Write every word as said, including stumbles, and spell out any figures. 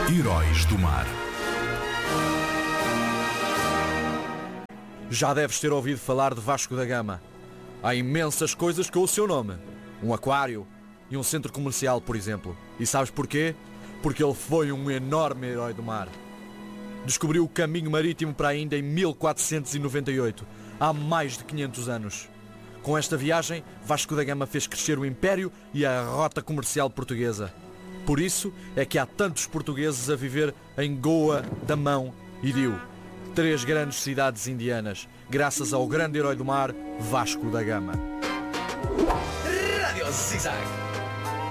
Heróis do Mar. Já deves ter ouvido falar de Vasco da Gama. Há imensas coisas com o seu nome. Um aquário e um centro comercial, por exemplo. E sabes porquê? Porque ele foi um enorme herói do mar. Descobriu o caminho marítimo para a Índia em mil quatrocentos e noventa e oito, há mais de quinhentos anos. Com esta viagem, Vasco da Gama fez crescer o império e a rota comercial portuguesa. Por isso é que há tantos portugueses a viver em Goa, Damão e Diu, três grandes cidades indianas, graças ao grande herói do mar, Vasco da Gama. Radio Zigzag.